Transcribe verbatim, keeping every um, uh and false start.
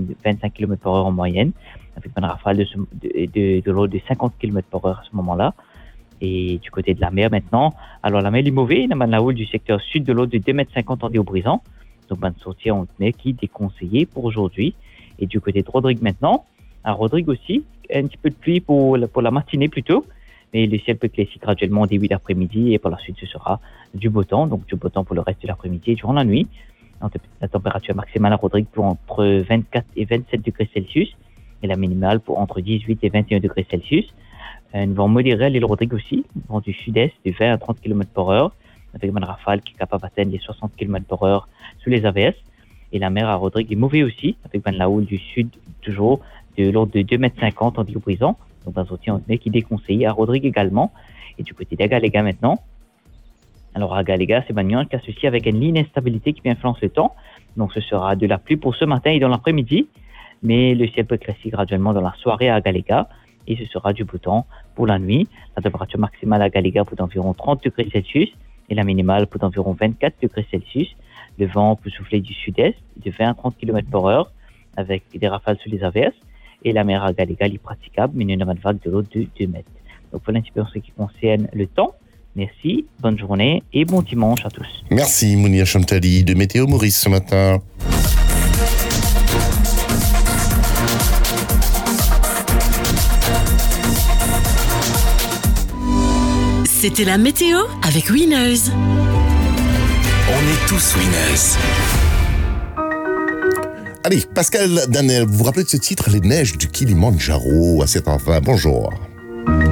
vingt-cinq kilomètres par heure en moyenne, avec une rafale de, de, de, de l'eau de cinquante kilomètres par heure à ce moment-là. Et du côté de la mer maintenant, alors la mer est mauvaise, il y a la houle du secteur sud de l'eau de deux mètres cinquante en déaubrisant, donc une sortie en haute mer qui est déconseillée pour aujourd'hui. Et du côté de Rodrigue maintenant, à Rodrigue aussi, un petit peu de pluie pour, pour la matinée plutôt, mais le ciel peut éclaircir graduellement au début d'après-midi et par la suite ce sera du beau temps, donc du beau temps pour le reste de l'après-midi et durant la nuit. La température maximale à Rodrigue pour entre vingt-quatre et vingt-sept degrés Celsius et la minimale pour entre dix-huit et vingt et un degrés Celsius. Un vent modéré à l'île Rodrigue aussi, vent du sud-est de vingt à trente kilomètres par heure, avec une rafale qui est capable d'atteindre les soixante kilomètres par heure sous les A V S. Et la mer à Rodrigue est mauvaise aussi, avec ben, la houle du sud toujours de l'ordre de deux mètres cinquante en déaubrisant, donc un sortie en mer qui est déconseillé à Rodrigue également. Et du côté d'Agaléga maintenant, alors Agaléga, c'est Bagnon qui associe avec une ligne d'instabilité qui influence le temps, donc ce sera de la pluie pour ce matin et dans l'après-midi, mais le ciel peut éclaircir graduellement dans la soirée à Agaléga. Et ce sera du beau temps pour la nuit. La température maximale à Galéga pour d'environ trente degrés Celsius et la minimale pour d'environ vingt-quatre degrés Celsius. Le vent peut souffler du sud-est de vingt à trente kilomètres par heure avec des rafales sous les averses. Et la mer à Galéga est praticable, mais une vague de l'eau de deux mètres. Donc voilà un petit peu en ce qui concerne le temps. Merci, bonne journée et bon dimanche à tous. Merci Mounia Chantali de Météo Maurice ce matin. C'était la météo avec Winners. On est tous winners. Allez, Pascal Danel, vous vous rappelez de ce titre, Les neiges du Kilimandjaro à cet enfant. Bonjour.